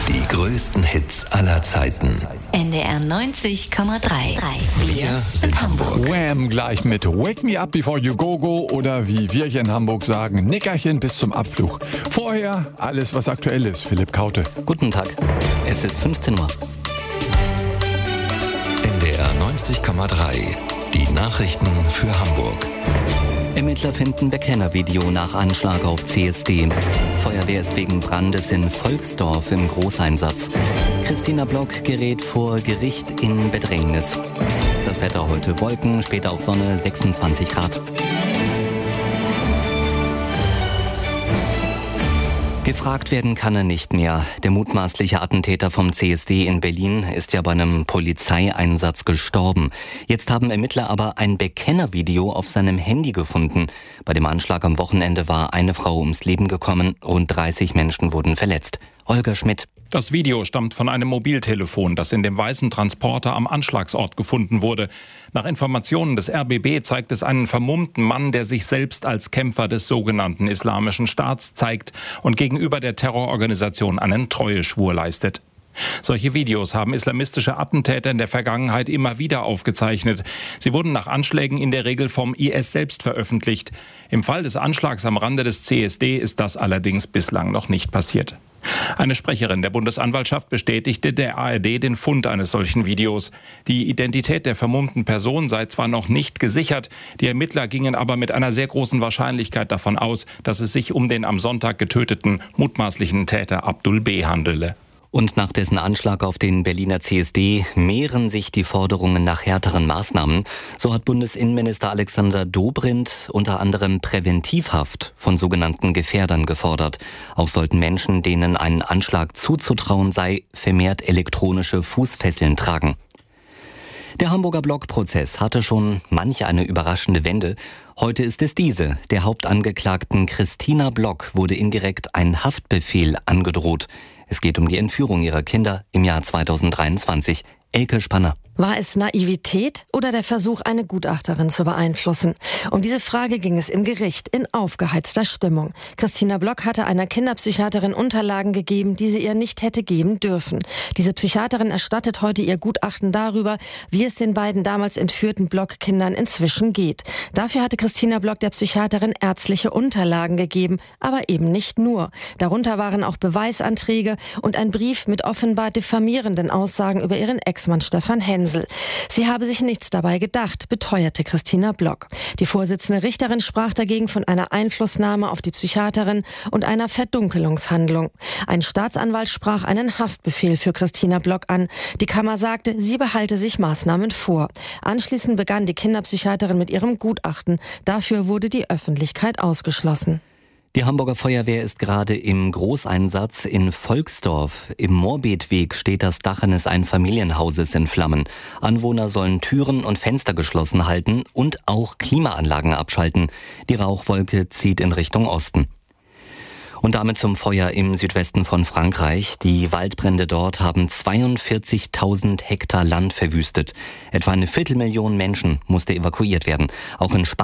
Die größten Hits aller Zeiten. NDR 90,3. Wir sind Hamburg. Wham! Gleich mit Wake Me Up Before You Go Go oder wie wir hier in Hamburg sagen, Nickerchen bis zum Abflug. Vorher alles, was aktuell ist. Philipp Kaute. Guten Tag, es ist 15 Uhr. NDR 90,3. Die Nachrichten für Hamburg. Ermittler finden Bekennervideo nach Anschlag auf CSD. Feuerwehr ist wegen Brandes in Volksdorf im Großeinsatz. Christina Block gerät vor Gericht in Bedrängnis. Das Wetter heute Wolken, später auch Sonne, 26 Grad. Gefragt werden kann er nicht mehr. Der mutmaßliche Attentäter vom CSD in Berlin ist ja bei einem Polizeieinsatz gestorben. Jetzt haben Ermittler aber ein Bekennervideo auf seinem Handy gefunden. Bei dem Anschlag am Wochenende war eine Frau ums Leben gekommen, rund 30 Menschen wurden verletzt. Holger Schmidt. Das Video stammt von einem Mobiltelefon, das in dem weißen Transporter am Anschlagsort gefunden wurde. Nach Informationen des RBB zeigt es einen vermummten Mann, der sich selbst als Kämpfer des sogenannten Islamischen Staats zeigt und gegenüber der Terrororganisation einen Treueschwur leistet. Solche Videos haben islamistische Attentäter in der Vergangenheit immer wieder aufgezeichnet. Sie wurden nach Anschlägen in der Regel vom IS selbst veröffentlicht. Im Fall des Anschlags am Rande des CSD ist das allerdings bislang noch nicht passiert. Eine Sprecherin der Bundesanwaltschaft bestätigte der ARD den Fund eines solchen Videos. Die Identität der vermummten Person sei zwar noch nicht gesichert, die Ermittler gingen aber mit einer sehr großen Wahrscheinlichkeit davon aus, dass es sich um den am Sonntag getöteten mutmaßlichen Täter Abdul B. handele. Und nach dessen Anschlag auf den Berliner CSD mehren sich die Forderungen nach härteren Maßnahmen. So hat Bundesinnenminister Alexander Dobrindt unter anderem Präventivhaft von sogenannten Gefährdern gefordert. Auch sollten Menschen, denen ein Anschlag zuzutrauen sei, vermehrt elektronische Fußfesseln tragen. Der Hamburger Blockprozess hatte schon manch eine überraschende Wende. Heute ist es diese. Der Hauptangeklagten Christina Block wurde indirekt ein Haftbefehl angedroht. Es geht um die Entführung ihrer Kinder im Jahr 2023. Elke Spanner. War es Naivität oder der Versuch, eine Gutachterin zu beeinflussen? Um diese Frage ging es im Gericht in aufgeheizter Stimmung. Christina Block hatte einer Kinderpsychiaterin Unterlagen gegeben, die sie ihr nicht hätte geben dürfen. Diese Psychiaterin erstattet heute ihr Gutachten darüber, wie es den beiden damals entführten Block-Kindern inzwischen geht. Dafür hatte Christina Block der Psychiaterin ärztliche Unterlagen gegeben, aber eben nicht nur. Darunter waren auch Beweisanträge und ein Brief mit offenbar diffamierenden Aussagen über ihren Ex-Mann Stefan Hensel. Sie habe sich nichts dabei gedacht, beteuerte Christina Block. Die Vorsitzende Richterin sprach dagegen von einer Einflussnahme auf die Psychiaterin und einer Verdunkelungshandlung. Ein Staatsanwalt sprach einen Haftbefehl für Christina Block an. Die Kammer sagte, sie behalte sich Maßnahmen vor. Anschließend begann die Kinderpsychiaterin mit ihrem Gutachten. Dafür wurde die Öffentlichkeit ausgeschlossen. Die Hamburger Feuerwehr ist gerade im Großeinsatz in Volksdorf. Im Morbidweg steht das Dach eines Einfamilienhauses in Flammen. Anwohner sollen Türen und Fenster geschlossen halten und auch Klimaanlagen abschalten. Die Rauchwolke zieht in Richtung Osten. Und damit zum Feuer im Südwesten von Frankreich. Die Waldbrände dort haben 42.000 Hektar Land verwüstet. Etwa 250.000 Menschen musste evakuiert werden. Auch in Spanien